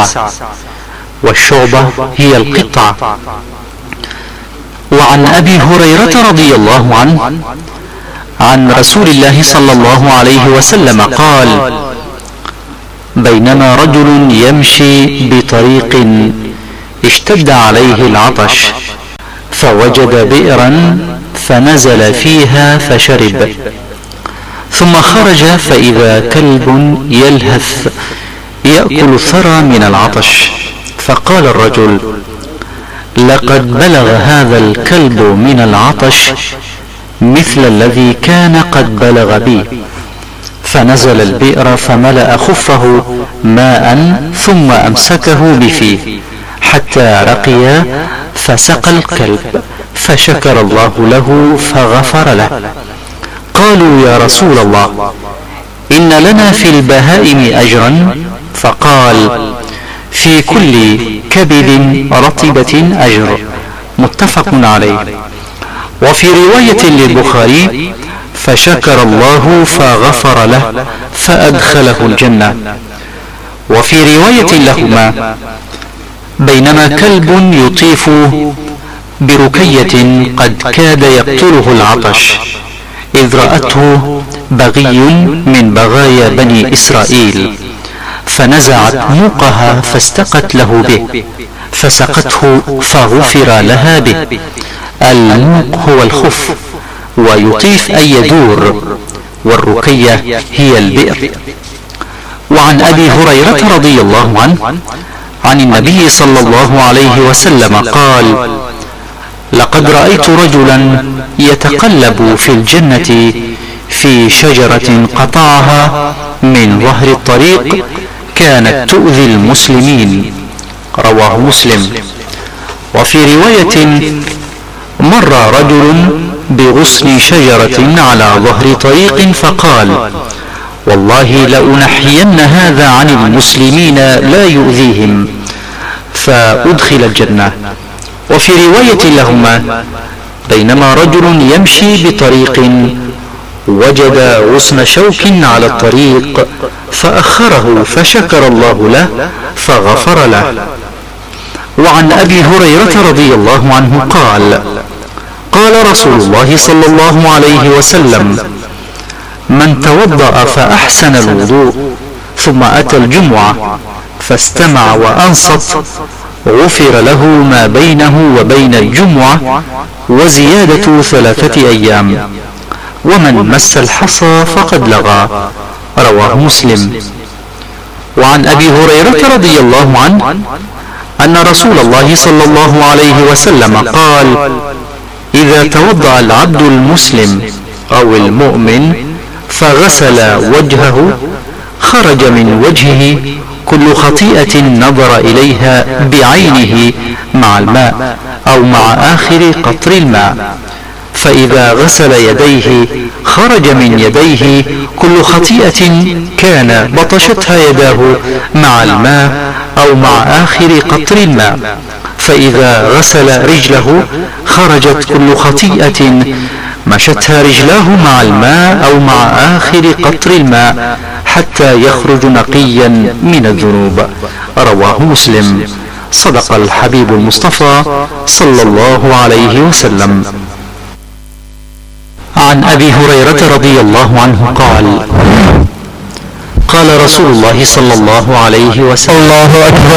والشعبة هي القطعة. وعن أبي هريرة رضي الله عنه عن رسول الله صلى الله عليه وسلم قال: بينما رجل يمشي بطريق اشتد عليه العطش فوجد بئرا فنزل فيها فشرب، ثم خرج فإذا كلب يلهث يأكل الثرى من العطش، فقال الرجل: لقد بلغ هذا الكلب من العطش مثل الذي كان قد بلغ بي. فنزل البئر فملأ خفه ماء ثم أمسكه بفيه حتى رقي فسقى الكلب، فشكر الله له فغفر له. قالوا: يا رسول الله، إن لنا في البهائم أجرا؟ فقال: في كل كبد رطبة أجر. متفق عليه. وفي رواية للبخاري: فشكر الله فغفر له فأدخله الجنة. وفي رواية لهما: بينما كلب يطيف بركية قد كاد يقتله العطش إذ رأته بغي من بغايا بني إسرائيل، فنزعت موقها فاستقت له به فسقته فغفر لها به. الموق هو الخف، ويطيف أي يدور، والركية هي البئر. وعن أبي هريرة رضي الله عنه عن النبي صلى الله عليه وسلم قال: لقد رأيت رجلا يتقلب في الجنة في شجرة قطعها من ظهر الطريق كانت تؤذي المسلمين. رواه مسلم. وفي رواية: مر رجل بغصن شجرة على ظهر طريق فقال: والله لأنحين هذا عن المسلمين لا يؤذيهم، فأدخل الجنة. وفي رواية لهما: بينما رجل يمشي بطريق وجد غصن شوك على الطريق فأخره فشكر الله له فغفر له. وعن أبي هريرة رضي الله عنه قال: قال رسول الله صلى الله عليه وسلم: من توضأ فأحسن الوضوء ثم أتى الجمعة فاستمع وأنصت غفر له ما بينه وبين الجمعة وزيادة 3 أيام، ومن مس الحصى فقد لغى. رواه مسلم. وعن أبي هريرة رضي الله عنه أن رسول الله صلى الله عليه وسلم قال: إذا توضأ العبد المسلم أو المؤمن فغسل وجهه خرج من وجهه كل خطيئة نظر إليها بعينه مع الماء أو مع آخر قطر الماء، فإذا غسل يديه خرج من يديه كل خطيئة كان بطشتها يداه مع الماء أو مع آخر قطر الماء، فإذا غسل رجله خرجت كل خطيئة مشتها رجلاه مع الماء أو مع آخر قطر الماء حتى يخرج نقيا من الذنوب. رواه مسلم. صدق الحبيب المصطفى صلى الله عليه وسلم. عن أبي هريرة رضي الله عنه قال: قال رسول الله صلى الله عليه وسلم: الله أكبر